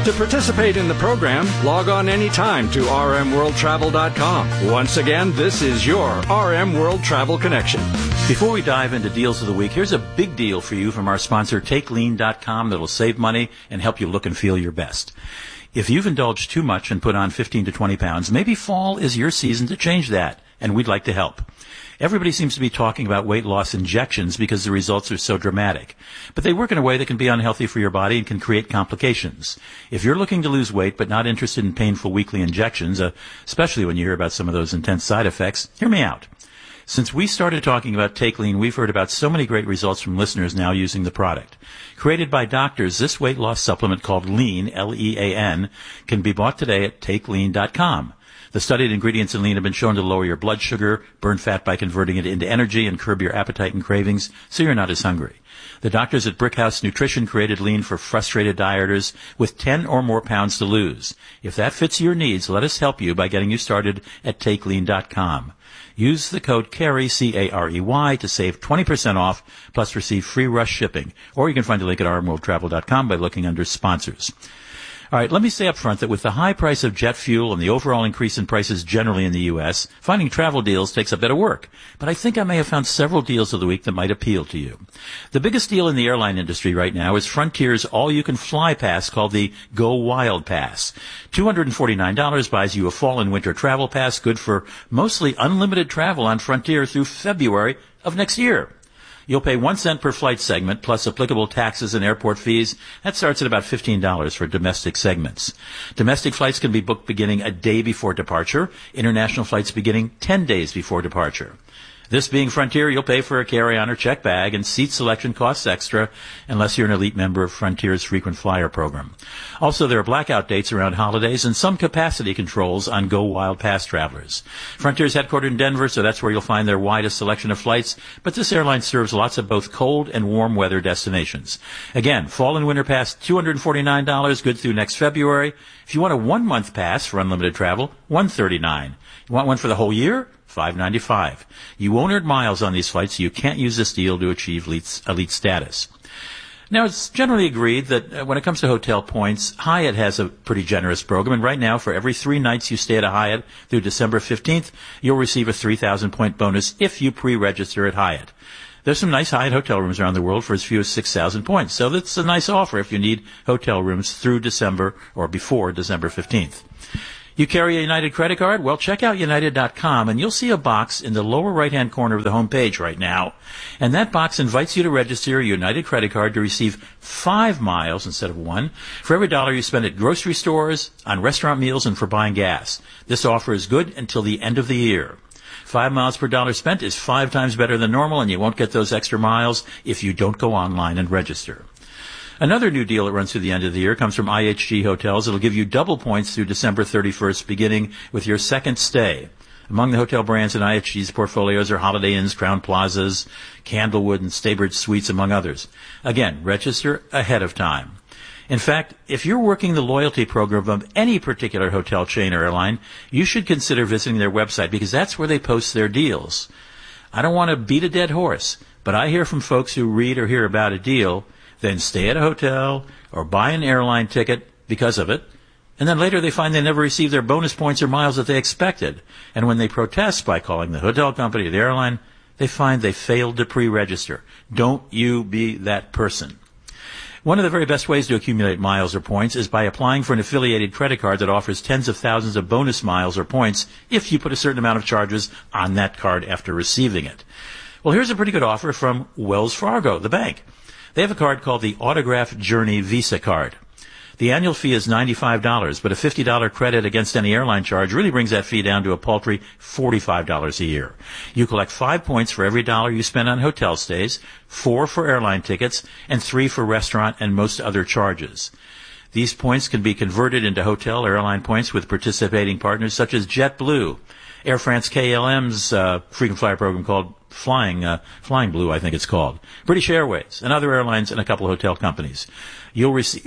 To participate in the program, log on anytime to rmworldtravel.com. Once again, this is your RM World Travel Connection. Before we dive into deals of the week, here's a big deal for you from our sponsor, TakeLean.com, that'll save money and help you look and feel your best. If you've indulged too much and put on 15 to 20 pounds, maybe fall is your season to change that, and we'd like to help. Everybody seems to be talking about weight loss injections because the results are so dramatic. But they work in a way that can be unhealthy for your body and can create complications. If you're looking to lose weight but not interested in painful weekly injections, especially when you hear about some of those intense side effects, hear me out. Since we started talking about Take Lean, we've heard about so many great results from listeners now using the product. Created by doctors, this weight loss supplement called Lean, L-E-A-N, can be bought today at TakeLean.com. The studied ingredients in Lean have been shown to lower your blood sugar, burn fat by converting it into energy, and curb your appetite and cravings, so you're not as hungry. The doctors at Brickhouse Nutrition created Lean for frustrated dieters with 10 or more pounds to lose. If that fits your needs, let us help you by getting you started at TakeLean.com. Use the code CAREY, C-A-R-E-Y, to save 20% off, plus receive free rush shipping. Or you can find a link at rmworldtravel.com by looking under sponsors. All right, let me say up front that with the high price of jet fuel and the overall increase in prices generally in the U.S., finding travel deals takes a bit of work. But I think I may have found several deals of the week that might appeal to you. The biggest deal in the airline industry right now is Frontier's all-you-can-fly pass called the Go Wild Pass. $249 buys you a fall and winter travel pass good for mostly unlimited travel on Frontier through February of next year. You'll pay 1 cent per flight segment, plus applicable taxes and airport fees. That starts at about $15 for domestic segments. Domestic flights can be booked beginning a day before departure. International flights beginning 10 days before departure. This being Frontier, you'll pay for a carry-on or check bag, and seat selection costs extra unless you're an elite member of Frontier's frequent flyer program. Also, there are blackout dates around holidays and some capacity controls on Go Wild Pass travelers. Frontier's headquartered in Denver, so that's where you'll find their widest selection of flights, but this airline serves lots of both cold and warm weather destinations. Again, fall and winter pass, $249, good through next February. If you want a 1-month pass for unlimited travel, $139. You want one for the whole year? $595. You won't earn miles on these flights, so you can't use this deal to achieve elite status. Now, it's generally agreed that when it comes to hotel points, Hyatt has a pretty generous program, and right now, for every 3 nights you stay at a Hyatt through December 15th, you'll receive a 3,000-point bonus if you pre-register at Hyatt. There's some nice Hyatt hotel rooms around the world for as few as 6,000 points, so that's a nice offer if you need hotel rooms through December or before December 15th. You carry a United credit card? Well, check out United.com, and you'll see a box in the lower right-hand corner of the home page right now. And that box invites you to register a United credit card to receive 5 miles instead of 1 for every dollar you spend at grocery stores, on restaurant meals, and for buying gas. This offer is good until the end of the year. 5 miles per dollar spent is 5 times better than normal, and you won't get those extra miles if you don't go online and register. Another new deal that runs through the end of the year comes from IHG Hotels. It'll give you double points through December 31st, beginning with your second stay. Among the hotel brands in IHG's portfolios are Holiday Inns, Crowne Plazas, Candlewood, and Staybridge Suites, among others. Again, register ahead of time. In fact, if you're working the loyalty program of any particular hotel chain or airline, you should consider visiting their website because that's where they post their deals. I don't want to beat a dead horse, but I hear from folks who read or hear about a deal, then stay at a hotel or buy an airline ticket because of it, and then later they find they never received their bonus points or miles that they expected. And when they protest by calling the hotel company or the airline, they find they failed to pre-register. Don't you be that person. One of the very best ways to accumulate miles or points is by applying for an affiliated credit card that offers tens of thousands of bonus miles or points if you put a certain amount of charges on that card after receiving it. Well, here's a pretty good offer from Wells Fargo, the bank. They have a card called the Autograph Journey Visa Card. The annual fee is $95, but a $50 credit against any airline charge really brings that fee down to a paltry $45 a year. You collect 5 points for every dollar you spend on hotel stays, 4 for airline tickets, and 3 for restaurant and most other charges. These points can be converted into hotel or airline points with participating partners such as JetBlue, Air France KLM's frequent flyer program called Flying Blue, I think it's called, British Airways, and other airlines, and a couple of hotel companies. You'll receive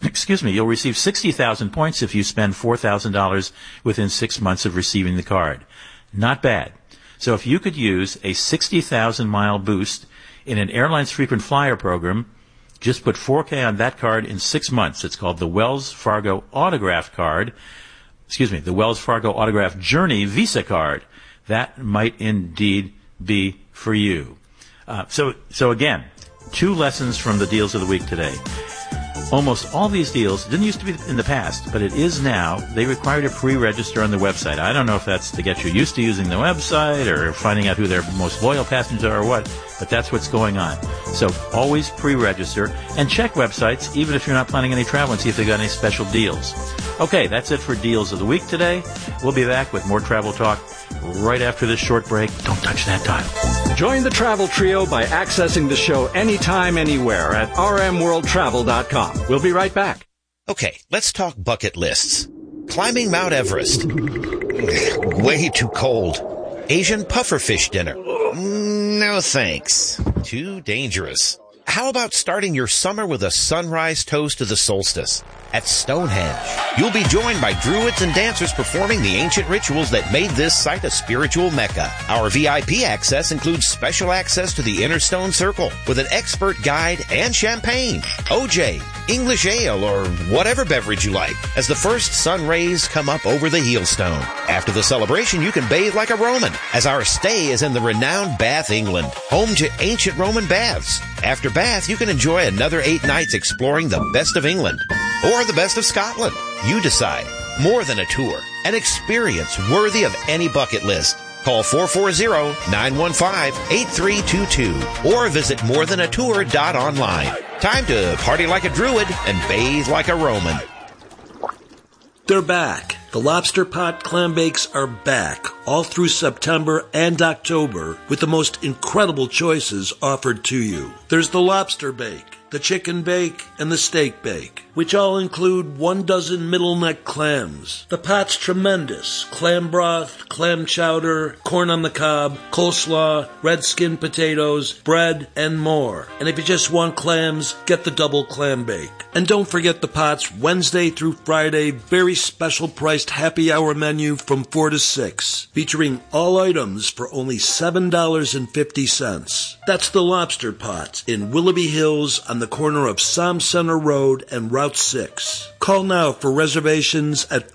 60,000 points if you spend $4,000 within 6 months of receiving the card. Not bad. So if you could use a 60,000 mile boost in an airline's frequent flyer program, Just put 4K on that card in 6 months. It's called the Wells Fargo Autograph Card. The Wells Fargo Autograph Journey Visa Card. That might indeed be for you. So again, 2 lessons from the deals of the week today. Almost all these deals didn't used to be in the past, but it is now. They require to pre-register on the website. I don't know if that's to get you used to using the website or finding out who their most loyal passengers are or what, but that's what's going on. So always pre-register and check websites, even if you're not planning any travel, and see if they've got any special deals. Okay, that's it for Deals of the Week today. We'll be back with more travel talk right after this short break. Don't touch that dial. Join the Travel Trio by accessing the show anytime, anywhere at rmworldtravel.com. We'll be right back. Okay, let's talk bucket lists. Climbing Mount Everest. Way too cold. Asian pufferfish dinner. No thanks. Too dangerous. How about starting your summer with a sunrise toast to the solstice? At Stonehenge, you'll be joined by druids and dancers performing the ancient rituals that made this site a spiritual mecca. Our VIP access includes special access to the Inner Stone Circle with an expert guide and champagne, OJ, English ale, or whatever beverage you like, as the first sun rays come up over the Heelstone. After the celebration, you can bathe like a Roman, as our stay is in the renowned Bath, England, home to ancient Roman baths. After Bath, you can enjoy another 8 nights exploring the best of England. Or the best of Scotland. You decide. More than a tour. An experience worthy of any bucket list. Call 440-915-8322 or visit morethanatour.online. Time to party like a druid and bathe like a Roman. They're back. The Lobster Pot Clam Bakes are back all through September and October with the most incredible choices offered to you. There's the lobster bake, the chicken bake, and the steak bake, which all include 1 dozen middle neck clams. The pot's tremendous. Clam broth, clam chowder, corn on the cob, coleslaw, red skin potatoes, bread, and more. And if you just want clams, get the double clam bake. And don't forget the pot's Wednesday through Friday very special priced happy hour menu from 4 to 6, featuring all items for only $7.50. That's the Lobster Pot in Willoughby Hills on the corner of Som Center Road and Route 6. Call now for reservations at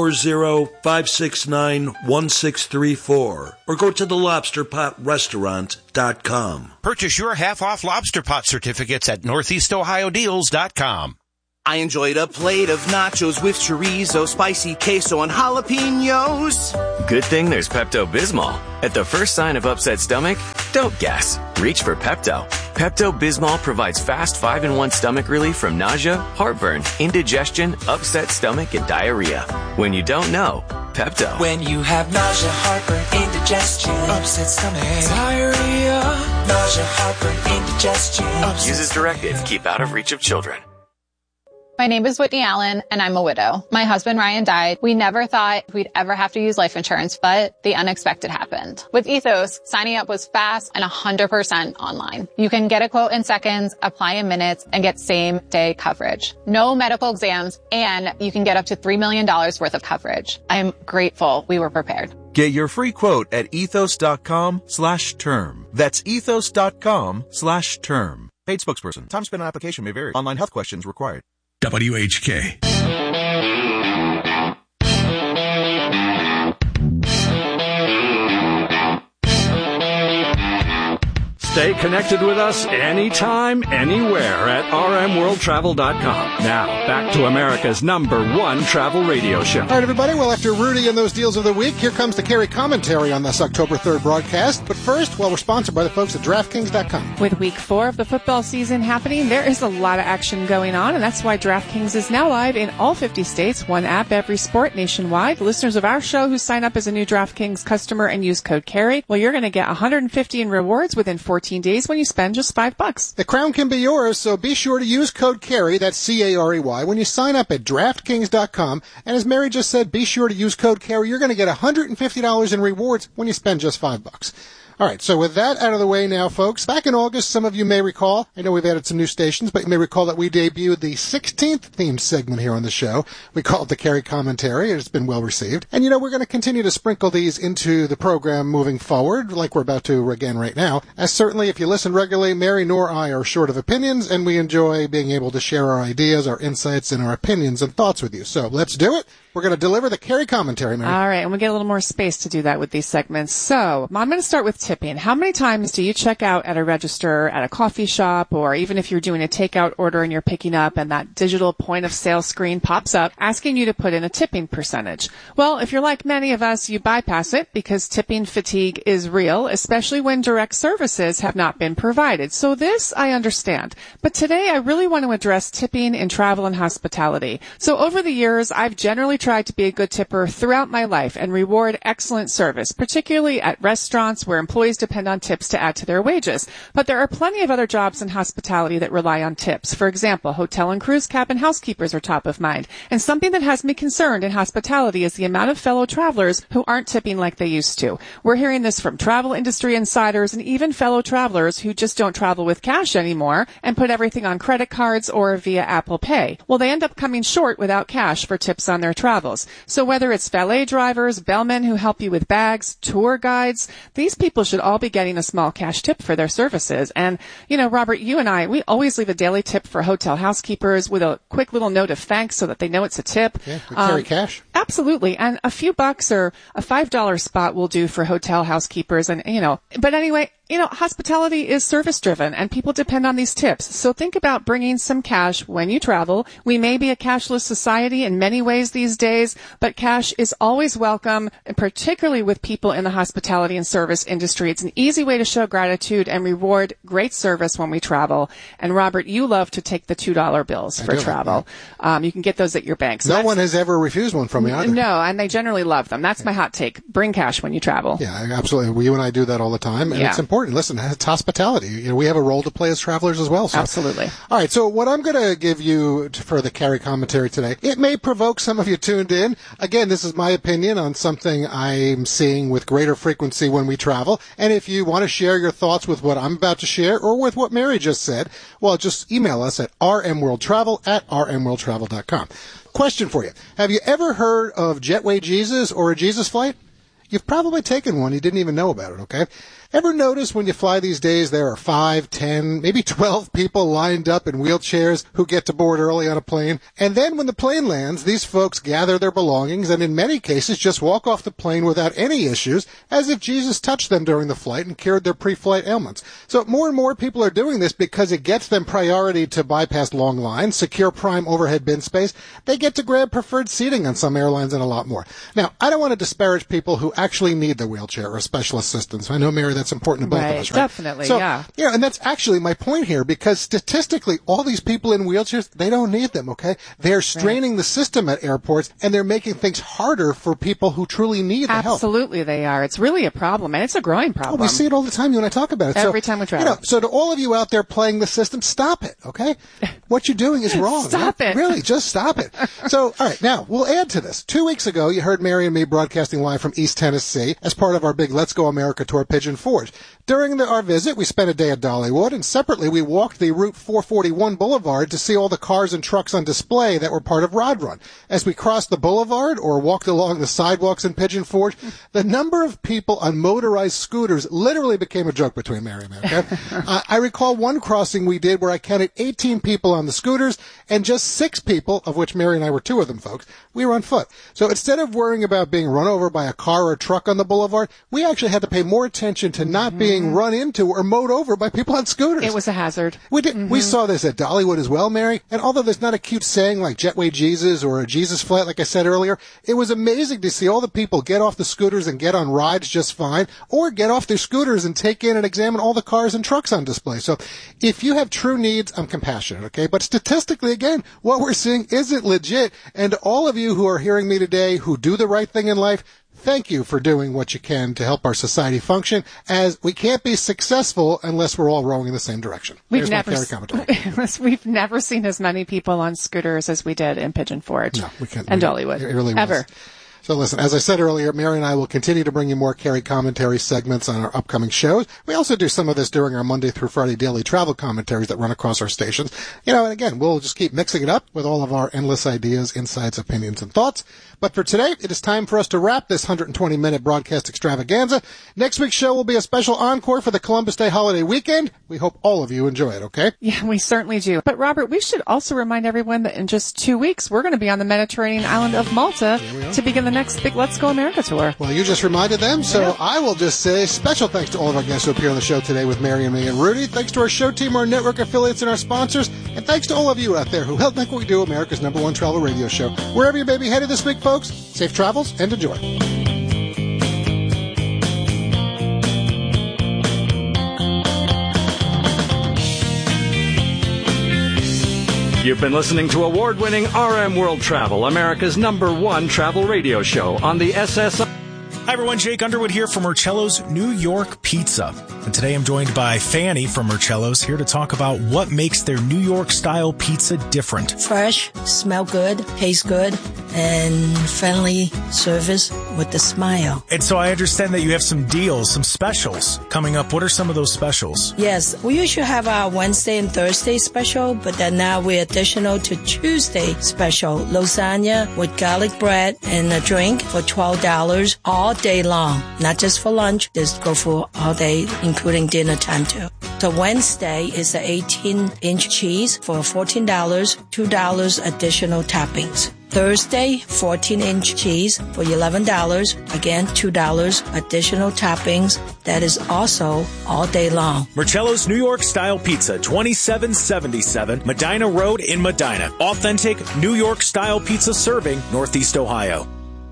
440-569-1634 or go to thelobsterpotrestaurant.com. Purchase your half-off Lobster Pot certificates at NortheastOhioDeals.com. I enjoyed a plate of nachos with chorizo, spicy queso, and jalapenos. Good thing there's Pepto-Bismol. At the first sign of upset stomach, don't guess. Reach for Pepto. Pepto-Bismol provides fast 5-in-1 stomach relief from nausea, heartburn, indigestion, upset stomach, and diarrhea. When you don't know, Pepto. When you have nausea, heartburn, indigestion, upset stomach, diarrhea, nausea, heartburn, indigestion. Use as directed. Keep out of reach of children. My name is Whitney Allen, and I'm a widow. My husband, Ryan, died. We never thought we'd ever have to use life insurance, but the unexpected happened. With Ethos, signing up was fast and 100% online. You can get a quote in seconds, apply in minutes, and get same-day coverage. No medical exams, and you can get up to $3 million worth of coverage. I am grateful we were prepared. Get your free quote at ethos.com/term. That's ethos.com/term. Paid spokesperson. Time spent on application may vary. Online health questions required. WHK. Stay connected with us anytime, anywhere at rmworldtravel.com. Now, back to America's #1 travel radio show. All right, everybody. Well, after Rudy and those deals of the week, here comes the Carrie commentary on this October 3rd broadcast. But first, we're sponsored by the folks at DraftKings.com. With week 4 of the football season happening, there is a lot of action going on, and that's why DraftKings is now live in all 50 states, one app every sport nationwide. Listeners of our show who sign up as a new DraftKings customer and use code Carrie, well, you're going to get $150 in rewards within 14 days when you spend just $5. The crown can be yours, so be sure to use code Carrie, that's C-A-R-E-Y, when you sign up at DraftKings.com. And as Mary just said, be sure to use code Carrie. You're going to get $150 in rewards when you spend just $5. All right, so with that out of the way now, folks, back in August, some of you may recall, I know we've added some new stations, but you may recall that we debuted the 16th themed segment here on the show. We call it the Carrie Commentary, and it's been well received. And, we're going to continue to sprinkle these into the program moving forward, like we're about to again right now, as certainly if you listen regularly, Mary nor I are short of opinions, and we enjoy being able to share our ideas, our insights, and our opinions and thoughts with you. So let's do it. We're going to deliver the Carrie Commentary, Mary. All right, and we get a little more space to do that with these segments. So I'm going to start with tipping. How many times do you check out at a register at a coffee shop, or even if you're doing a takeout order and you're picking up and that digital point of sale screen pops up asking you to put in a tipping percentage? Well, if you're like many of us, you bypass it because tipping fatigue is real, especially when direct services have not been provided. So this I understand. But today I really want to address tipping in travel and hospitality. So over the years, I've generally tried to be a good tipper throughout my life and reward excellent service, particularly at restaurants where employees depend on tips to add to their wages. But there are plenty of other jobs in hospitality that rely on tips. For example, hotel and cruise cabin housekeepers are top of mind. And something that has me concerned in hospitality is the amount of fellow travelers who aren't tipping like they used to. We're hearing this from travel industry insiders and even fellow travelers who just don't travel with cash anymore and put everything on credit cards or via Apple Pay. Well, they end up coming short without cash for tips on their travels. So whether it's valet drivers, bellmen who help you with bags, tour guides, these people should all be getting a small cash tip for their services. And, Robert, you and I, we always leave a daily tip for hotel housekeepers with a quick little note of thanks so that they know it's a tip. Yeah, we carry cash. Absolutely. And a few bucks or a $5 spot will do for hotel housekeepers. And, but anyway, hospitality is service driven and people depend on these tips. So think about bringing some cash when you travel. We may be a cashless society in many ways these days, but cash is always welcome, and particularly with people in the hospitality and service industry. It's an easy way to show gratitude and reward great service when we travel. And Robert, you love to take the $2 bills for travel. You can get those at your bank. So no one has ever refused one from me either. No, and they generally love them. That's my hot take. Bring cash when you travel. Yeah, absolutely. Well, you and I do that all the time, and it's important. Listen, it's hospitality. We have a role to play as travelers as well. So. Absolutely. All right, so what I'm going to give you for the Carrie Commentary today, it may provoke some of you tuned in. Again, this is my opinion on something I'm seeing with greater frequency when we travel. And if you want to share your thoughts with what I'm about to share or with what Mary just said, well, just email us at rmworldtravel@rmworldtravel.com. Question for you. Have you ever heard of Jetway Jesus or a Jesus flight? You've probably taken one. You didn't even know about it, okay? Ever notice when you fly these days there are 5, 10, maybe 12 people lined up in wheelchairs who get to board early on a plane? And then when the plane lands, these folks gather their belongings and in many cases just walk off the plane without any issues, as if Jesus touched them during the flight and cured their pre-flight ailments. So more and more people are doing this because it gets them priority to bypass long lines, secure prime overhead bin space. They get to grab preferred seating on some airlines and a lot more. Now, I don't want to disparage people who actually need the wheelchair or special assistance. I know, Mary, that's important to both of us, right? Definitely, so, yeah. And that's actually my point here, because statistically, all these people in wheelchairs, they don't need them, okay? They're straining the system at airports, and they're making things harder for people who truly need the help. Absolutely, they are. It's really a problem, and it's a growing problem. Oh, we see it all the time. You and I talk about it. Every time we travel. So to all of you out there playing the system, stop it, okay? What you're doing is wrong. Stop it. Really, just stop it. So, all right, now, we'll add to this. 2 weeks ago, you heard Mary and me broadcasting live from East Tennessee as part of our big Let's Go America tour, Pigeon Forge. During our visit, we spent a day at Dollywood, and separately we walked the Route 441 Boulevard to see all the cars and trucks on display that were part of Rod Run. As we crossed the boulevard or walked along the sidewalks in Pigeon Forge, the number of people on motorized scooters literally became a joke between Mary and me, okay? I recall one crossing we did where I counted 18 people on the scooters and just 6 people, of which Mary and I were 2 of them, folks, we were on foot. So instead of worrying about being run over by a car or a truck on the boulevard, we actually had to pay more attention to not being run into or mowed over by people on scooters. It was a hazard. We did. We saw this at Dollywood as well, Mary. And although there's not a cute saying like Jetway Jesus or a Jesus flight, like I said earlier, it was amazing to see all the people get off the scooters and get on rides just fine, or get off their scooters and take in and examine all the cars and trucks on display. So if you have true needs, I'm compassionate, okay? But statistically, again, what we're seeing isn't legit. And all of you who are hearing me today who do the right thing in life, thank you for doing what you can to help our society function, as we can't be successful unless we're all rowing in the same direction. We've never seen as many people on scooters as we did in Pigeon Forge. No, we can't. And Dollywood. It really ever. Was. So listen, as I said earlier, Mary and I will continue to bring you more Carrie commentary segments on our upcoming shows. We also do some of this during our Monday through Friday daily travel commentaries that run across our stations. And again, we'll just keep mixing it up with all of our endless ideas, insights, opinions, and thoughts. But for today, it is time for us to wrap this 120-minute broadcast extravaganza. Next week's show will be a special encore for the Columbus Day holiday weekend. We hope all of you enjoy it, okay? Yeah, we certainly do. But Robert, we should also remind everyone that in just 2 weeks, we're going to be on the Mediterranean island of Malta to begin the next big Let's Go America tour. Well, you just reminded them, so I will just say special thanks to all of our guests who appear on the show today with Mary and me and Rudy. Thanks to our show team, our network affiliates, and our sponsors. And thanks to all of you out there who help make what we do America's #1 travel radio show. Wherever you may be headed this week, folks, safe travels and enjoy. You've been listening to award-winning RM World Travel, America's #1 travel radio show on the SSI. Hi everyone, Jake Underwood here from Marcello's New York Pizza. And today I'm joined by Fanny from Marcello's here to talk about what makes their New York style pizza different. Fresh, smell good, taste good, and friendly service with a smile. And so I understand that you have some deals, some specials coming up. What are some of those specials? Yes, we usually have our Wednesday and Thursday special, but then now we're additional to Tuesday special. Lasagna with garlic bread and a drink for $12 all day long. Not just for lunch, just go for all day, including dinner time too. So Wednesday is an 18-inch cheese for $14, $2 additional toppings. Thursday, 14-inch cheese for $11. Again, $2 additional toppings. That is also all day long. Marcello's New York Style Pizza, 2777 Medina Road in Medina. Authentic New York Style pizza serving Northeast Ohio.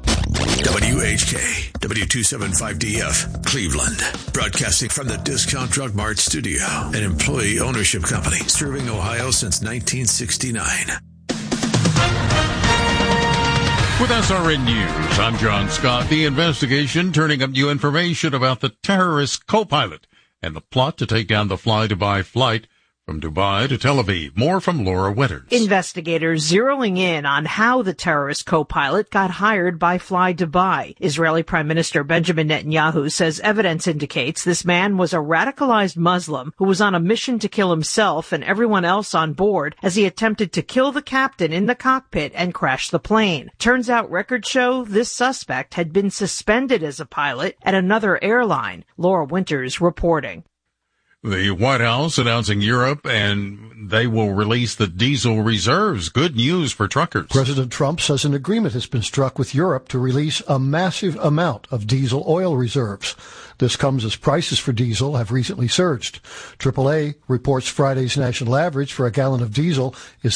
WHK, W275DF, Cleveland. Broadcasting from the Discount Drug Mart studio. An employee ownership company serving Ohio since 1969. With SRN News, I'm John Scott. The investigation turning up new information about the terrorist co-pilot and the plot to take down the Fly Dubai flight from Dubai to Tel Aviv. More from Laura Winters. Investigators zeroing in on how the terrorist co-pilot got hired by Fly Dubai. Israeli Prime Minister Benjamin Netanyahu says evidence indicates this man was a radicalized Muslim who was on a mission to kill himself and everyone else on board as he attempted to kill the captain in the cockpit and crash the plane. Turns out records show this suspect had been suspended as a pilot at another airline. Laura Winters reporting. The White House announcing Europe and they will release the diesel reserves. Good news for truckers. President Trump says an agreement has been struck with Europe to release a massive amount of diesel oil reserves. This comes as prices for diesel have recently surged. AAA reports Friday's national average for a gallon of diesel is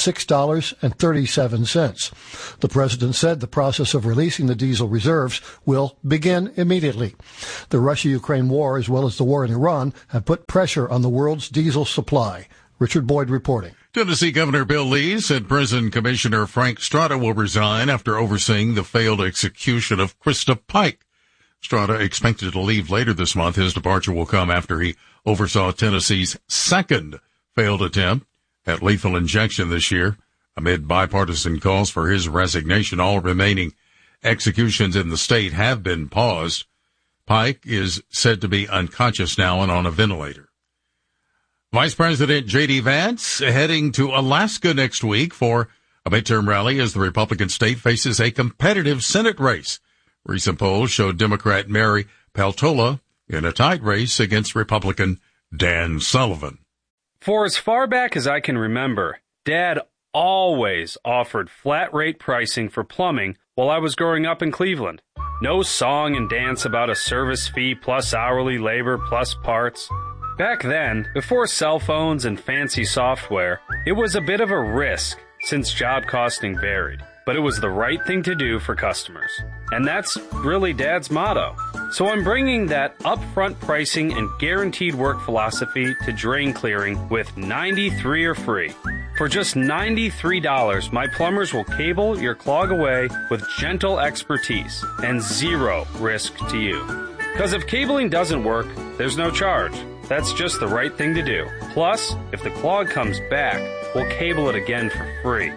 $6.37. The president said the process of releasing the diesel reserves will begin immediately. The Russia-Ukraine war, as well as the war in Iran, have put pressure on the world's diesel supply. Richard Boyd reporting. Tennessee Governor Bill Lee said Prison Commissioner Frank Strada will resign after overseeing the failed execution of Krista Pike. Strada expected to leave later this month. His departure will come after he oversaw Tennessee's second failed attempt at lethal injection this year. Amid bipartisan calls for his resignation, all remaining executions in the state have been paused. Pike is said to be unconscious now and on a ventilator. Vice President J.D. Vance heading to Alaska next week for a midterm rally as the Republican state faces a competitive Senate race. Recent polls showed Democrat Mary Peltola in a tight race against Republican Dan Sullivan. For as far back as I can remember, Dad always offered flat rate pricing for plumbing while I was growing up in Cleveland. No song and dance about a service fee plus hourly labor plus parts. Back then, before cell phones and fancy software, it was a bit of a risk since job costing varied. But it was the right thing to do for customers. And that's really Dad's motto. So I'm bringing that upfront pricing and guaranteed work philosophy to drain clearing with 93 or free. For just $93, my plumbers will cable your clog away with gentle expertise and zero risk to you. Because if cabling doesn't work, there's no charge. That's just the right thing to do. Plus, if the clog comes back, we'll cable it again for free.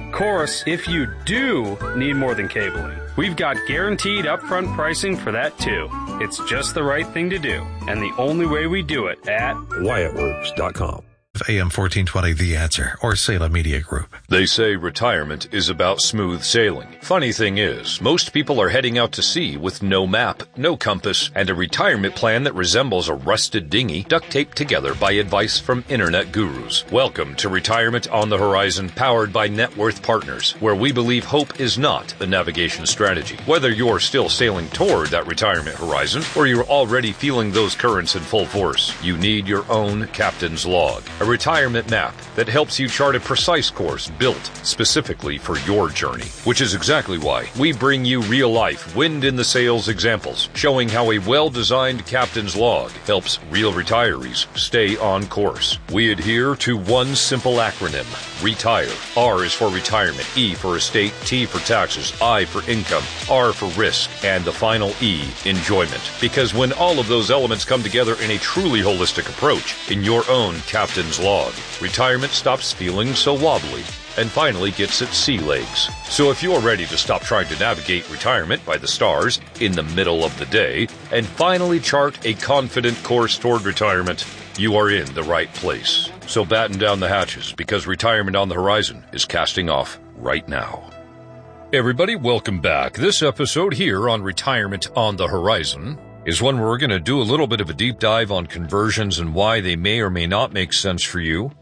Of course, if you do need more than cabling, we've got guaranteed upfront pricing for that too. It's just the right thing to do, and the only way we do it at WyattWorks.com. AM 1420, The Answer, or Salem Media Group. They say retirement is about smooth sailing. Funny thing is, most people are heading out to sea with no map, no compass, and a retirement plan that resembles a rusted dinghy duct taped together by advice from internet gurus. Welcome to Retirement on the Horizon, powered by Net Worth Partners, where we believe hope is not a navigation strategy. Whether you're still sailing toward that retirement horizon, or you're already feeling those currents in full force, you need your own captain's log. A retirement map that helps you chart a precise course built specifically for your journey, which is exactly why we bring you real-life, wind-in-the-sails examples showing how a well-designed captain's log helps real retirees stay on course. We adhere to one simple acronym, RETIRE. R is for retirement, E for estate, T for taxes, I for income, R for risk, and the final E, enjoyment. Because when all of those elements come together in a truly holistic approach, in your own captain's log, retirement stops feeling so wobbly and finally gets its sea legs. So if you're ready to stop trying to navigate retirement by the stars in the middle of the day and finally chart a confident course toward retirement, you are in the right place. So batten down the hatches, because Retirement on the Horizon is casting off right now. Everybody, welcome back. This episode here on Retirement on the Horizon is one where we're going to do a little bit of a deep dive on conversions and why they may or may not make sense for you.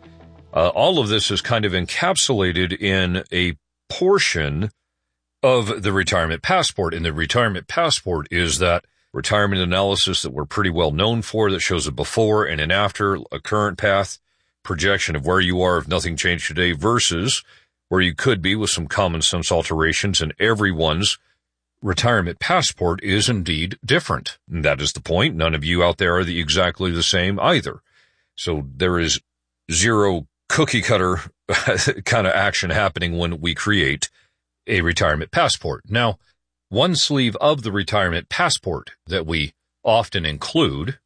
All of this is kind of encapsulated in a portion of the Retirement Passport. And the Retirement Passport is that retirement analysis that we're pretty well known for, that shows a before and an after, a current path, projection of where you are if nothing changed today versus where you could be with some common sense alterations. And everyone's Retirement Passport is indeed different. And that is the point. None of you out there are exactly the same either. So there is zero cookie cutter kind of action happening when we create a Retirement Passport. Now, one sleeve of the Retirement Passport that we often include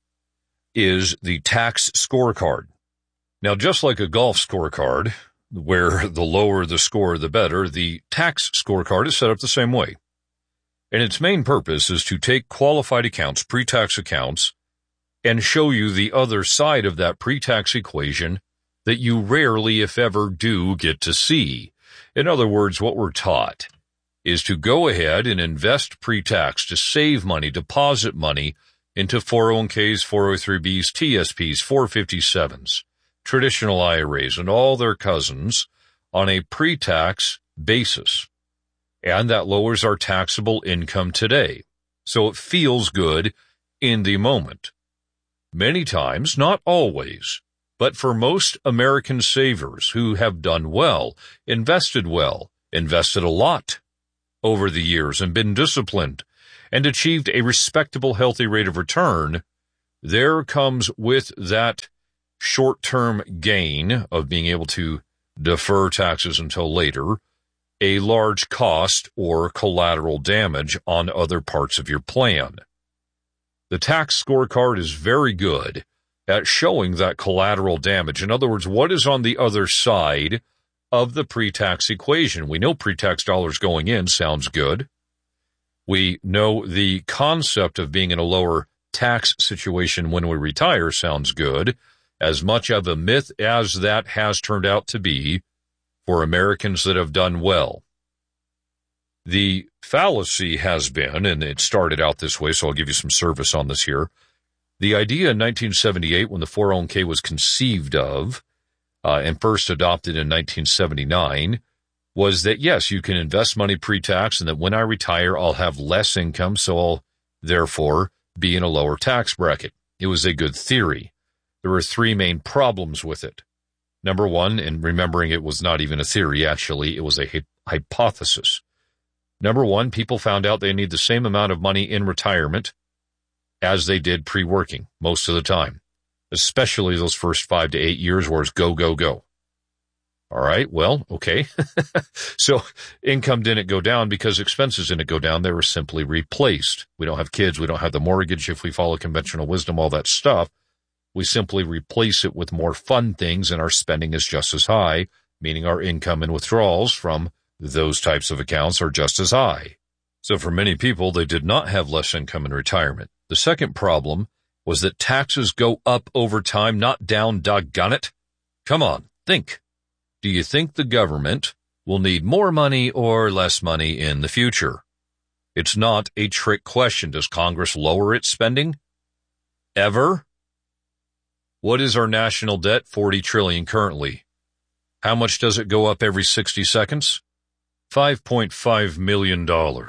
is the tax scorecard. Now, just like a golf scorecard, where the lower the score, the better, the tax scorecard is set up the same way. And its main purpose is to take qualified accounts, pre-tax accounts, and show you the other side of that pre-tax equation that you rarely, if ever, do get to see. In other words, what we're taught is to go ahead and invest pre-tax, to save money, deposit money into 401ks, 403bs, TSPs, 457s, traditional IRAs, and all their cousins on a pre-tax basis. And that lowers our taxable income today. So it feels good in the moment. Many times, not always, but for most American savers who have done well, invested a lot over the years and been disciplined and achieved a respectable, healthy rate of return, there comes with that short-term gain of being able to defer taxes until later a large cost or collateral damage on other parts of your plan. The tax scorecard is very good at showing that collateral damage. In other words, what is on the other side of the pre-tax equation? We know pre-tax dollars going in sounds good. We know the concept of being in a lower tax situation when we retire sounds good, as much of a myth as that has turned out to be for Americans that have done well. The fallacy has been, and it started out this way, so I'll give you some service on this here. The idea in 1978, when the 401k was conceived of and first adopted in 1979, was that, yes, you can invest money pre-tax and that when I retire, I'll have less income, so I'll therefore be in a lower tax bracket. It was a good theory. There were three main problems with it. Number one, and remembering it was not even a theory, actually, it was a hypothesis. Number one, people found out they need the same amount of money in retirement as they did pre-working most of the time, especially those first 5 to 8 years where it's go, go, go. All right, well, okay. So income didn't go down because expenses didn't go down. They were simply replaced. We don't have kids. We don't have the mortgage. If we follow conventional wisdom, all that stuff, we simply replace it with more fun things and our spending is just as high, meaning our income and withdrawals from those types of accounts are just as high. So for many people, they did not have less income in retirement. The second problem was that taxes go up over time, not down, doggone it. Come on, think. Do you think the government will need more money or less money in the future? It's not a trick question. Does Congress lower its spending? Ever? What is our national debt? $40 trillion currently. How much does it go up every 60 seconds? $5.5 million.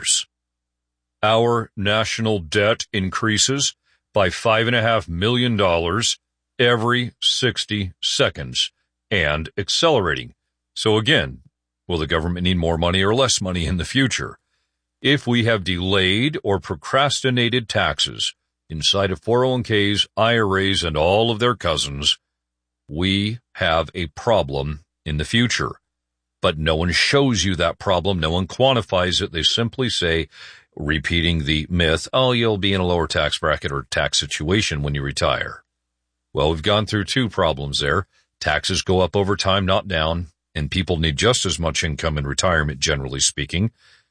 Our national debt increases by $5.5 million every 60 seconds and accelerating. So again, will the government need more money or less money in the future? If we have delayed or procrastinated taxes inside of 401ks, IRAs, and all of their cousins, we have a problem in the future. But no one shows you that problem. No one quantifies it. They simply say, repeating the myth, oh, you'll be in a lower tax bracket or tax situation when you retire. Well, we've gone through two problems there. Taxes go up over time, not down, and people need just as much income in retirement, generally speaking,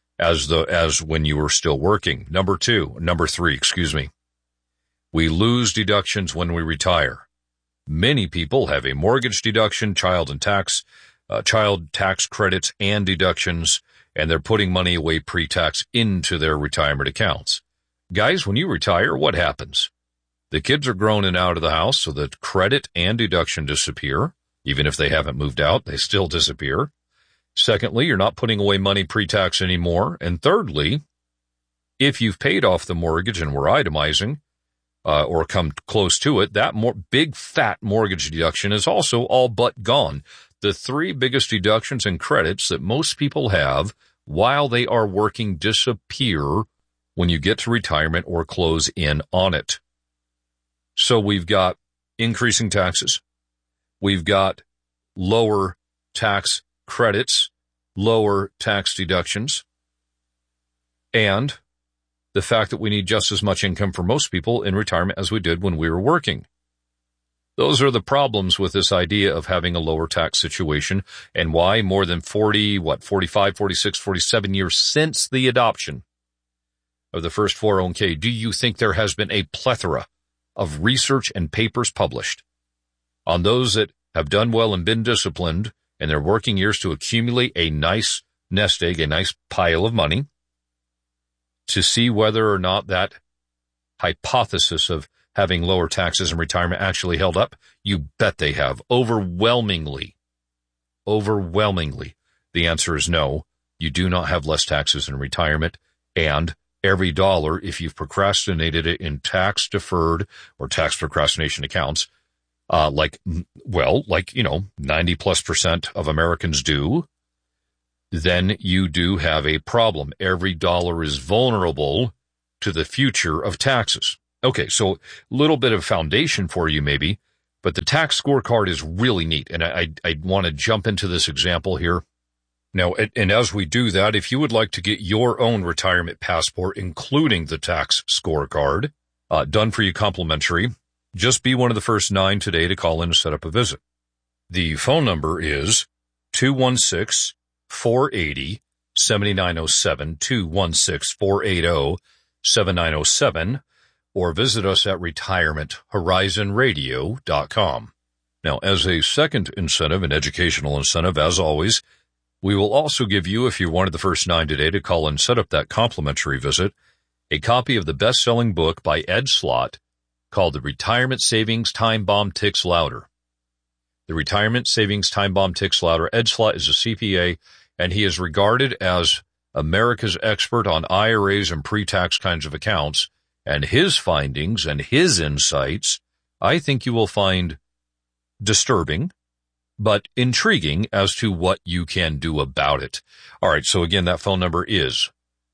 as when you were still working. Number three, we lose deductions when we retire. Many people have a mortgage deduction, child tax credits and deductions, and they're putting money away pre-tax into their retirement accounts. Guys, when you retire, what happens? The kids are grown and out of the house, so that credit and deduction disappear. Even if they haven't moved out, they still disappear. Secondly, you're not putting away money pre-tax anymore. And thirdly, if you've paid off the mortgage and were itemizing, or come close to it, that big fat mortgage deduction is also all but gone. The three biggest deductions and credits that most people have while they are working disappear when you get to retirement or close in on it. So we've got increasing taxes. We've got lower tax credits, lower tax deductions, and the fact that we need just as much income for most people in retirement as we did when we were working. Those are the problems with this idea of having a lower tax situation, and why more than 45, 46, 47 years since the adoption of the first 401k, do you think there has been a plethora of research and papers published on those that have done well and been disciplined in their working years to accumulate a nice nest egg, a nice pile of money, to see whether or not that hypothesis of having lower taxes in retirement actually held up? You bet they have. Overwhelmingly, the answer is no. You do not have less taxes in retirement, and every dollar, if you've procrastinated it in tax-deferred or tax procrastination accounts, 90+% of Americans do, then you do have a problem. Every dollar is vulnerable to the future of taxes. Okay, so a little bit of foundation for you maybe, but the tax scorecard is really neat, and I want to jump into this example here. Now, and as we do that, if you would like to get your own retirement passport, including the tax scorecard, done for you complimentary, just be one of the first 9 today to call in and set up a visit. The phone number is 216-480-7907, 216-480-7907, or visit us at retirementhorizonradio.com. Now, as a second incentive, an educational incentive, as always, we will also give you, if you're one of the first 9 today to call and set up that complimentary visit, a copy of the best-selling book by Ed Slott called The Retirement Savings Time Bomb Ticks Louder. The Retirement Savings Time Bomb Ticks Louder. Ed Slott is a CPA, and he is regarded as America's expert on IRAs and pre-tax kinds of accounts, and his findings and his insights, I think you will find disturbing, but intriguing as to what you can do about it. All right, so again, that phone number is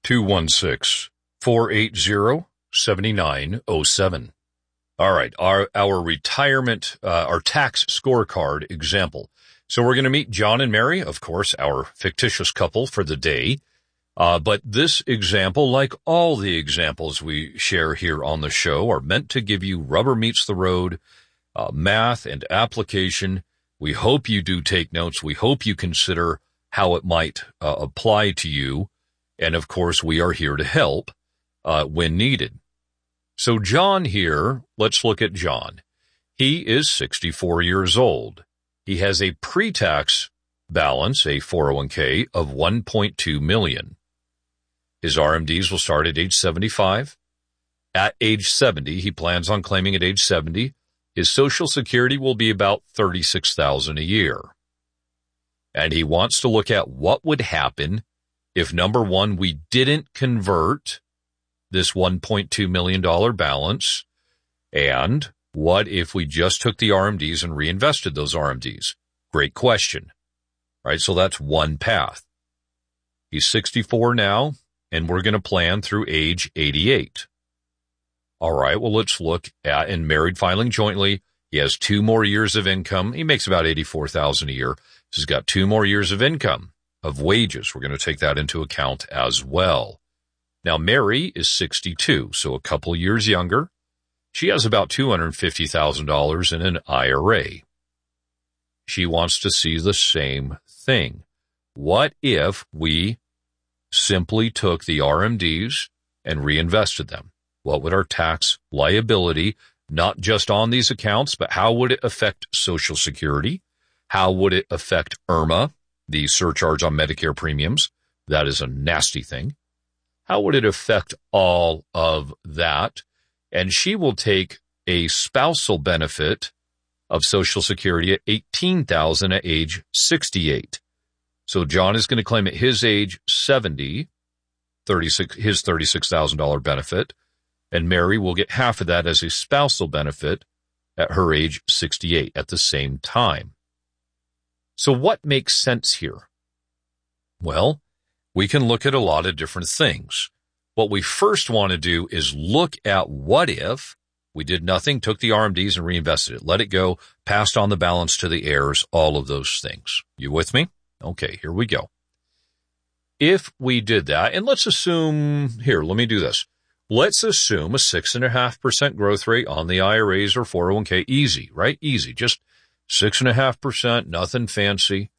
216-480-7907. All right, our retirement, our tax scorecard example. So we're going to meet John and Mary, of course, our fictitious couple for the day. But this example, like all the examples we share here on the show, are meant to give you rubber meets the road, math and application We hope you do take notes. We hope you consider how it might apply to you. And of course, we are here to help when needed. So John here, let's look at John. He is 64 years old. He has a pre-tax balance, a 401k, of $1.2 million. His RMDs will start at age 75. At age 70, he plans on claiming at age 70, his Social Security will be about $36,000 a year. And he wants to look at what would happen if, number one, we didn't convert this $1.2 million balance, and what if we just took the RMDs and reinvested those RMDs? Great question. All right, so that's one path. He's 64 now, and we're going to plan through age 88. All right, well, let's look at, and married filing jointly, he has 2 more years of income. He makes about $84,000 a year. So he's got 2 more years of income, of wages. We're going to take that into account as well. Now, Mary is 62, so a couple years younger. She has about $250,000 in an IRA. She wants to see the same thing. What if we simply took the RMDs and reinvested them? What would our tax liability, not just on these accounts, but how would it affect Social Security? How would it affect IRMA, the surcharge on Medicare premiums? That is a nasty thing. How would it affect all of that? And she will take a spousal benefit of Social Security at $18,000 at age 68. So John is going to claim at his age 70, his $36,000 benefit, and Mary will get half of that as a spousal benefit at her age 68 at the same time. So what makes sense here? Well, we can look at a lot of different things. What we first want to do is look at what if we did nothing, took the RMDs and reinvested it, let it go, passed on the balance to the heirs, all of those things. You with me? Okay, here we go. If we did that, and let's assume, here, let me do this. Let's assume a 6.5% growth rate on the IRAs or 401k. Easy, right? Easy. Just 6.5%, nothing fancy.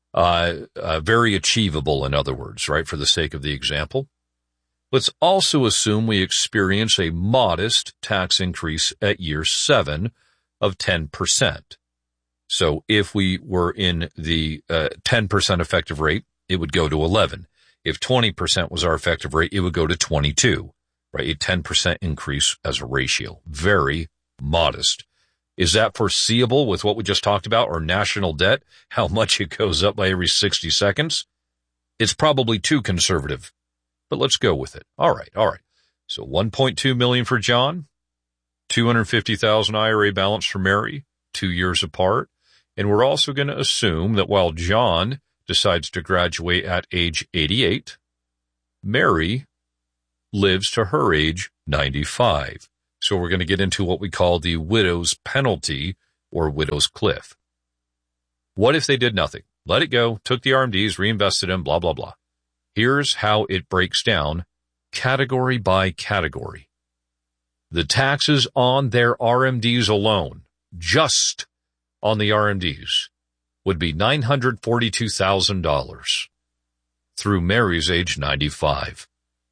Very achievable, in other words, right? For the sake of the example. Let's also assume we experience a modest tax increase at year 7 of 10%. So if we were in the 10% effective rate, it would go to 11. If 20% was our effective rate, it would go to 22. Right, a 10% increase as a ratio. Very modest. Is that foreseeable with what we just talked about, or national debt, how much it goes up by every 60 seconds? It's probably too conservative, but let's go with it. All right. So $1.2 million for John, $250,000 IRA balance for Mary, 2 years apart. And we're also going to assume that while John decides to graduate at age 88, Mary lives to her age 95. So we're going to get into what we call the widow's penalty or widow's cliff. What if they did nothing? Let it go, took the RMDs, reinvested them, blah, blah, blah. Here's how it breaks down category by category. The taxes on their RMDs alone, just on the RMDs, would be $942,000 through Mary's age 95.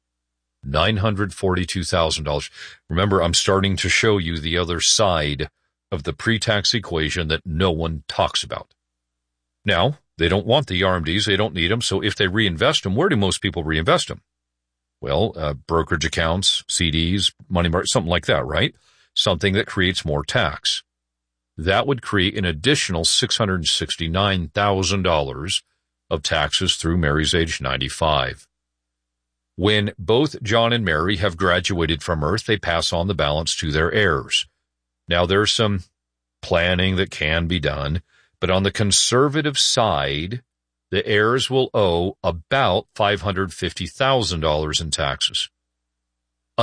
$942,000. Remember, I'm starting to show you the other side of the pre-tax equation that no one talks about. Now, they don't want the RMDs. They don't need them. So if they reinvest them, where do most people reinvest them? Well, brokerage accounts, CDs, money market, something like that, right? Something that creates more tax. That would create an additional $669,000 of taxes through Mary's age 95. When both John and Mary have graduated from Earth, they pass on the balance to their heirs. Now, there's some planning that can be done, but on the conservative side, the heirs will owe about $550,000 in taxes. So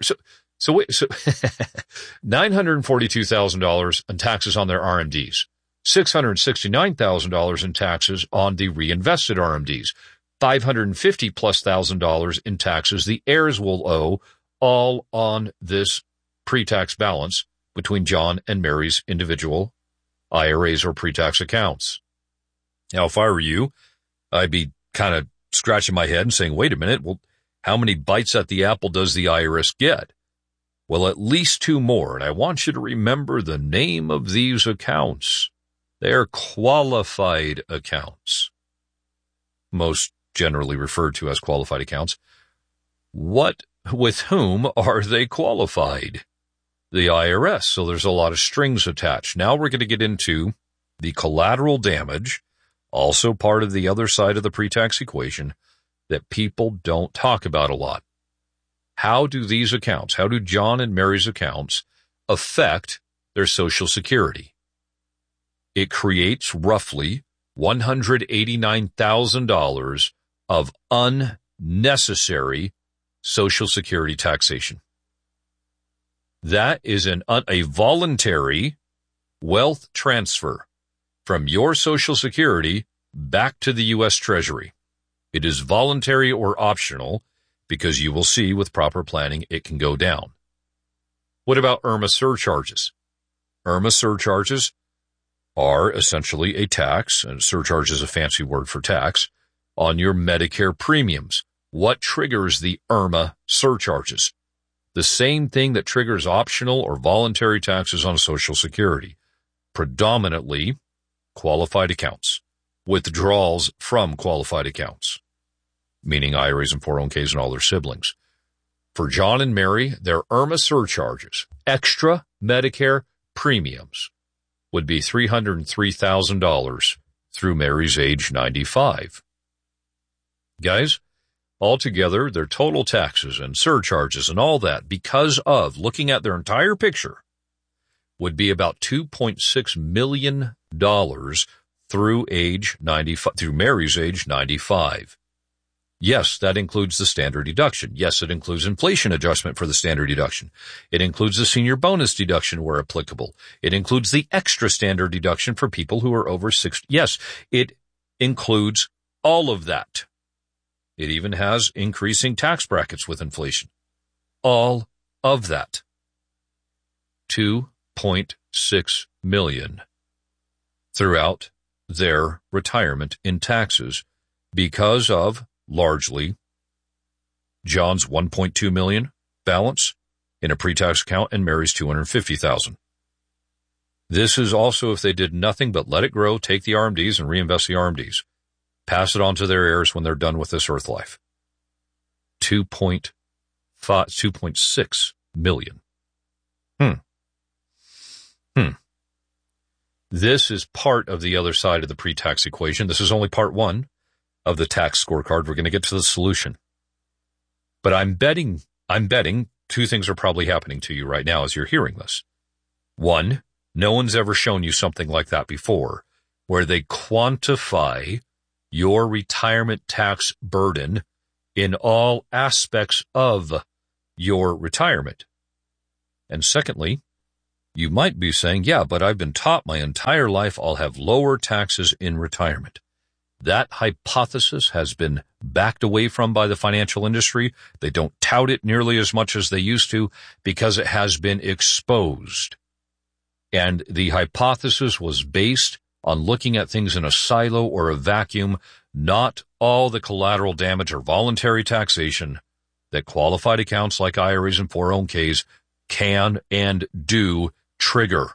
$942,000 in taxes on their RMDs, $669,000 in taxes on the reinvested RMDs. $550,000+ in taxes the heirs will owe, all on this pre-tax balance between John and Mary's individual IRAs or pre-tax accounts. Now, if I were you, I'd be kind of scratching my head and saying, wait a minute, well, how many bites at the apple does the IRS get? Well, at least 2 more, and I want you to remember the name of these accounts. They're qualified accounts, most generally referred to as qualified accounts. With whom are they qualified? The IRS. So there's a lot of strings attached. Now we're going to get into the collateral damage, also part of the other side of the pre-tax equation that people don't talk about a lot. How do these accounts, how do John and Mary's accounts affect their Social Security? It creates roughly $189,000 of unnecessary Social Security taxation. That is a voluntary wealth transfer from your Social Security back to the U.S. Treasury. It is voluntary or optional because you will see with proper planning it can go down. What about IRMAA surcharges? IRMAA surcharges are essentially a tax, and surcharge is a fancy word for tax, on your Medicare premiums. What triggers the IRMAA surcharges? The same thing that triggers optional or voluntary taxes on Social Security. Predominantly qualified accounts. Withdrawals from qualified accounts, meaning IRAs and 401ks and all their siblings. For John and Mary, their IRMAA surcharges, extra Medicare premiums, would be $303,000 through Mary's age 95. Guys, altogether, their total taxes and surcharges and all that, because of looking at their entire picture, would be about $2.6 million through Mary's age 95. Yes, that includes the standard deduction. Yes, it includes inflation adjustment for the standard deduction. It includes the senior bonus deduction where applicable. It includes the extra standard deduction for people who are over 60. Yes, it includes all of that. It even has increasing tax brackets with inflation. All of that. $2.6 million throughout their retirement in taxes because of, largely, John's $1.2 million balance in a pre-tax account and Mary's $250,000. This is also if they did nothing but let it grow, take the RMDs and reinvest the RMDs. Pass it on to their heirs when they're done with this earth life. 2.6 million. This is part of the other side of the pre-tax equation. This is only part one of the tax scorecard. We're going to get to the solution. But I'm betting 2 things are probably happening to you right now as you're hearing this. One, no one's ever shown you something like that before, where they quantify your retirement tax burden in all aspects of your retirement. And secondly, you might be saying, yeah, but I've been taught my entire life I'll have lower taxes in retirement. That hypothesis has been backed away from by the financial industry. They don't tout it nearly as much as they used to because it has been exposed. And the hypothesis was based on looking at things in a silo or a vacuum, not all the collateral damage or voluntary taxation that qualified accounts like IRAs and 401ks can and do trigger.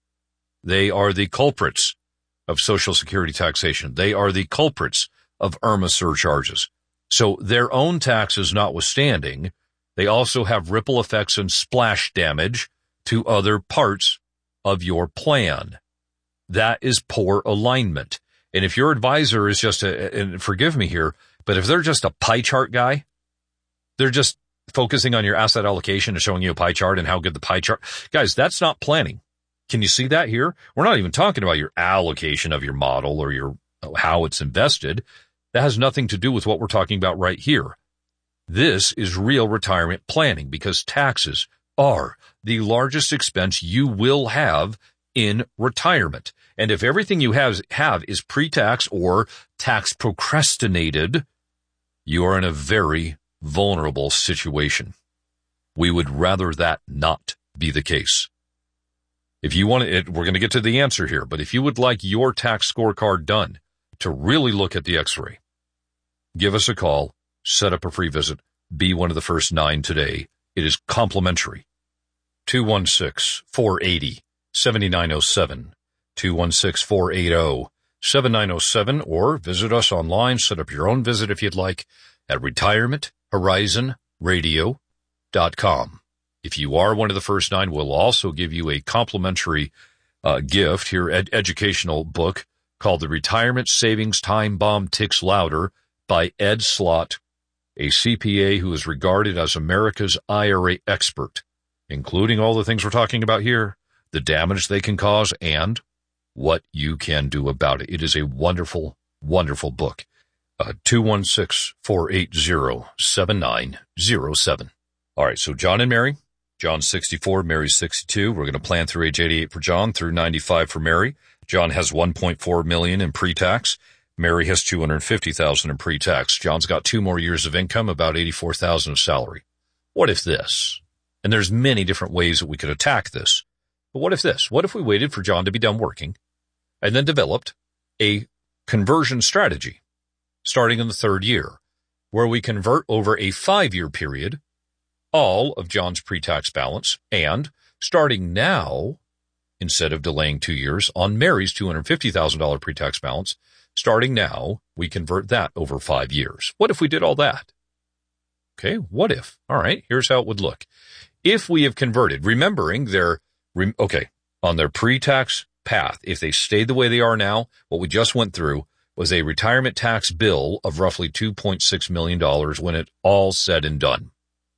They are the culprits of Social Security taxation. They are the culprits of IRMAA surcharges. So their own taxes notwithstanding, they also have ripple effects and splash damage to other parts of your plan. That is poor alignment. And if your advisor is just and forgive me here, but if they're just a pie chart guy, they're just focusing on your asset allocation and showing you a pie chart and how good the pie chart. Guys, that's not planning. Can you see that here? We're not even talking about your allocation of your model or your how it's invested. That has nothing to do with what we're talking about right here. This is real retirement planning because taxes are the largest expense you will have in retirement. And if everything you have is pre-tax or tax procrastinated, you are in a very vulnerable situation. We would rather that not be the case. If you want it, we're going to get to the answer here, but if you would like your tax scorecard done to really look at the X-ray, give us a call, set up a free visit, be one of the first 9 today. It is complimentary. 216-480-7907, 216-480-7907, or visit us online, set up your own visit if you'd like, at retirementhorizonradio.com. If you are one of the first 9, we'll also give you a complimentary gift here, educational book called The Retirement Savings Time Bomb Ticks Louder by Ed Slott, a CPA who is regarded as America's IRA expert, including all the things we're talking about here, the damage they can cause, and what you can do about it. It is a wonderful, wonderful book. 216-480-7907. All right, so John and Mary. John's 64, Mary's 62. We're going to plan through age 88 for John, through 95 for Mary. John has $1.4 million in pre-tax. Mary has $250,000 in pre-tax. John's got 2 more years of income, about $84,000 of salary. What if this? And there's many different ways that we could attack this. But what if this? What if we waited for John to be done working and then developed a conversion strategy starting in the 3rd year, where we convert over a 5-year period all of John's pre-tax balance, and starting now, instead of delaying 2 years, on Mary's $250,000 pre-tax balance, starting now, we convert that over 5 years. What if we did all that? Okay, what if? All right, here's how it would look. If we have converted, remembering on their pre-tax path, if they stayed the way they are now, what we just went through was a retirement tax bill of roughly $2.6 million when it all said and done.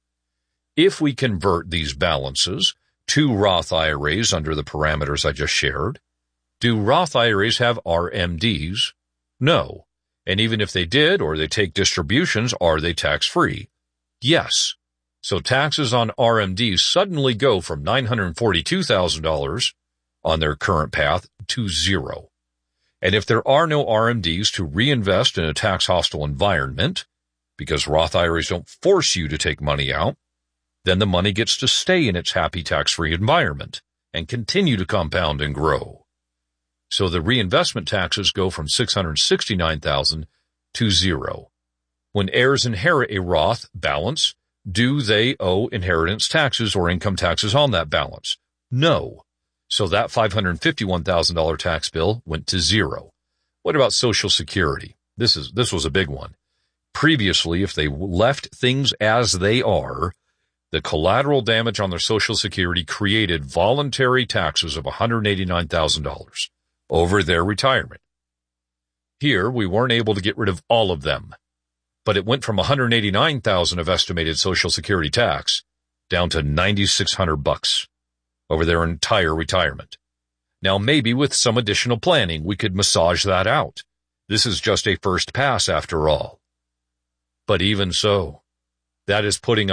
If we convert these balances to Roth IRAs under the parameters I just shared, do Roth IRAs have RMDs? No. And even if they did, or they take distributions, are they tax-free? Yes. So taxes on RMDs suddenly go from $942,000 on their current path to 0. And if there are no RMDs to reinvest in a tax-hostile environment, because Roth IRAs don't force you to take money out, then the money gets to stay in its happy tax-free environment and continue to compound and grow. So the reinvestment taxes go from $669,000 to 0. When heirs inherit a Roth balance, do they owe inheritance taxes or income taxes on that balance? No. So that $551,000 tax bill went to 0. What about Social Security? This was a big one. Previously, if they left things as they are, the collateral damage on their Social Security created voluntary taxes of $189,000 over their retirement. Here, we weren't able to get rid of all of them, but it went from $189,000 of estimated Social Security tax down to $9,600 over their entire retirement. Now, maybe with some additional planning, we could massage that out. This is just a first pass after all. But even so, that is putting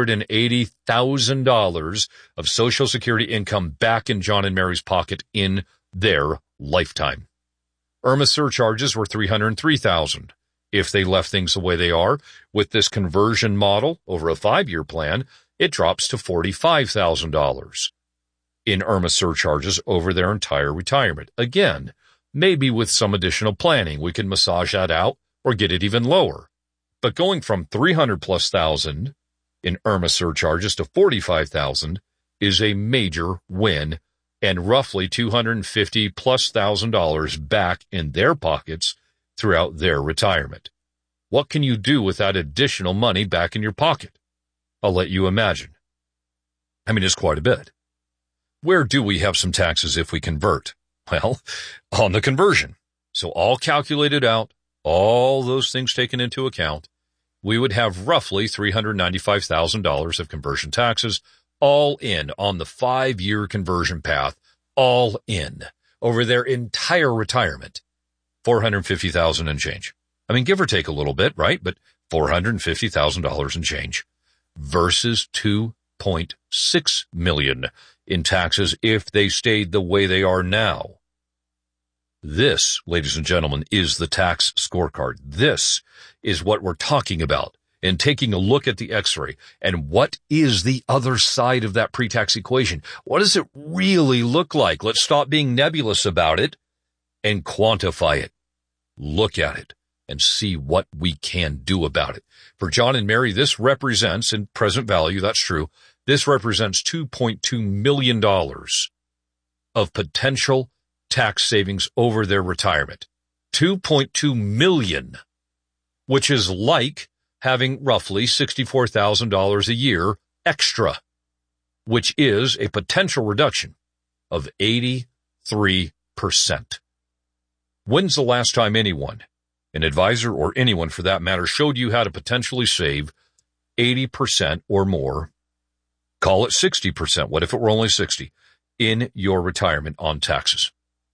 $180,000 of Social Security income back in John and Mary's pocket in their lifetime. IRMA surcharges were $303,000. If they left things the way they are, with this conversion model over a 5-year plan, it drops to $45,000 in IRMA surcharges over their entire retirement. Again, maybe with some additional planning, we can massage that out or get it even lower. But going from $300,000+ in IRMA surcharges to $45,000 is a major win, and roughly $250,000+ back in their pockets throughout their retirement. What can you do with that additional money back in your pocket? I'll let you imagine. I mean, it's quite a bit. Where do we have some taxes if we convert? Well, on the conversion. So all calculated out, all those things taken into account, we would have roughly $395,000 of conversion taxes, all in on the 5-year conversion path, all in over their entire retirement. $450,000 and change. I mean, give or take a little bit, right? But $450,000 and change versus $2.6 million in taxes if they stayed the way they are now. This, ladies and gentlemen, is the tax scorecard. This is what we're talking about. and taking a look at the x-ray and what is the other side of that pre-tax equation. What does it really look like? Let's stop being nebulous about it and quantify it. Look at it and see what we can do about it. For John and Mary, this represents, in present value, that's true, this represents $2.2 million of potential tax savings over their retirement. $2.2 million, which is like having roughly $64,000 a year extra, which is a potential reduction of 83%. When's the last time anyone, an advisor or anyone for that matter, showed you how to potentially save 80% or more, call it 60%, what if it were only 60, in your retirement on taxes?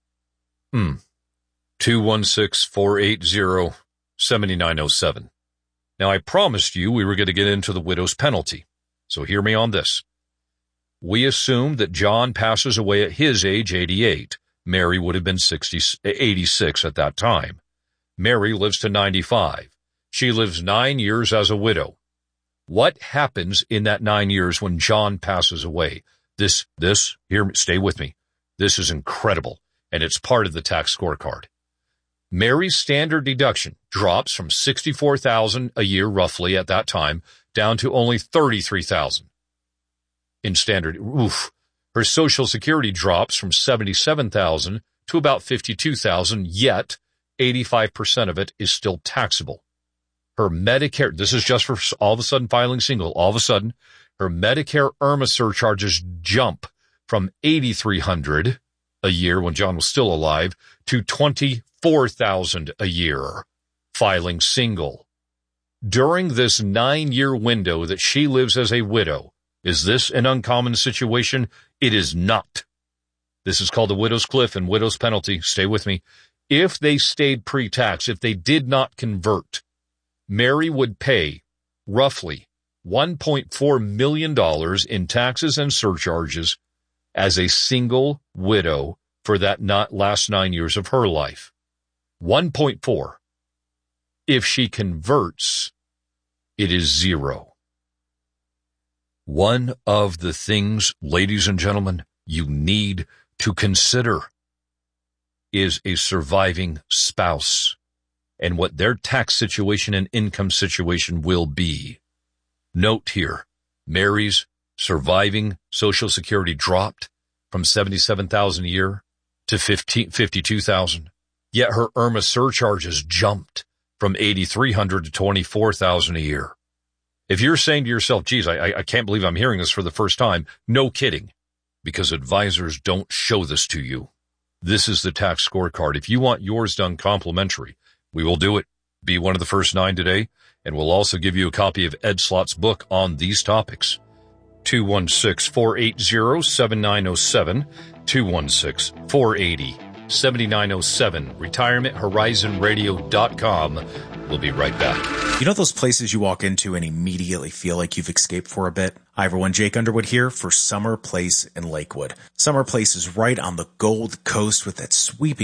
216-480-7907. Now, I promised you we were going to get into the widow's penalty, so hear me on this. We assumed that John passes away at his age, 88. Mary would have been 86 at that time. Mary lives to 95. She lives 9 years as a widow. What happens in that 9 years when John passes away? Here, stay with me. This is incredible, and it's part of the tax scorecard. Mary's standard deduction drops from $64,000 a year roughly at that time down to only $33,000 in standard. Her Social Security drops from $77,000 to about $52,000, yet 85% of it is still taxable. Her Medicare, this is just for all of a sudden filing single, all of a sudden, her Medicare IRMA surcharges jump from $8,300 a year when John was still alive to $24,000 a year filing single. During this 9-year window that she lives as a widow, is this an uncommon situation? It is not. This is called the widow's cliff and widow's penalty. Stay with me. If they stayed pre-tax, if they did not convert, Mary would pay roughly $1.4 million in taxes and surcharges as a single widow for that last 9 years of her life. 1.4. If she converts, it is 0. One of the things, ladies and gentlemen, you need to consider is a surviving spouse and what their tax situation and income situation will be. Note here, Mary's surviving Social Security dropped from $77,000 a year to $52,000, yet her IRMA surcharges jumped from $8,300 to $24,000 a year. If you're saying to yourself, geez, I can't believe I'm hearing this for the first time, no kidding, because advisors don't show this to you. This is the tax scorecard. If you want yours done complimentary, we will do it. Be one of the first 9 today, and we'll also give you a copy of Ed Slott's book on these topics. 216-480-7907, 216-480-7907, retirementhorizonradio.com. We'll be right back. You know those places you walk into and immediately feel like you've escaped for a bit? Hi everyone, Jake Underwood here for Summer Place in Lakewood. Summer Place is right on the Gold Coast with that sweeping